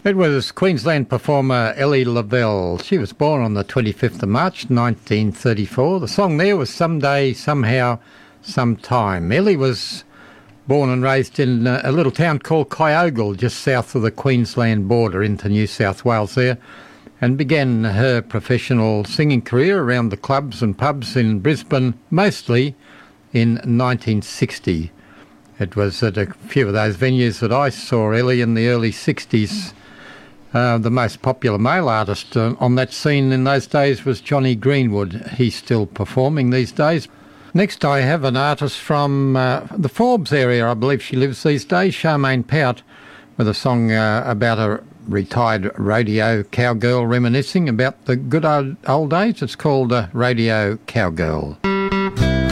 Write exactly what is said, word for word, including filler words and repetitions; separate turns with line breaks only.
It was Queensland performer Ellie Lavelle. She was born on the twenty-fifth of March nineteen thirty-four. The song there was Someday, Somehow, Sometime. Ellie was born and raised in a little town called Kyogle, just south of the Queensland border into New South Wales there, and began her professional singing career around the clubs and pubs in Brisbane, mostly in nineteen sixty. It was at a few of those venues that I saw Ellie in the early sixties. Uh, the most popular male artist uh, on that scene in those days was Johnny Greenwood. He's still performing these days. Next I have an artist from uh, the Forbes area, I believe she lives these days, Charmaine Pout, with a song uh, about a retired rodeo cowgirl reminiscing about the good old, old days. It's called uh, Rodeo Cowgirl.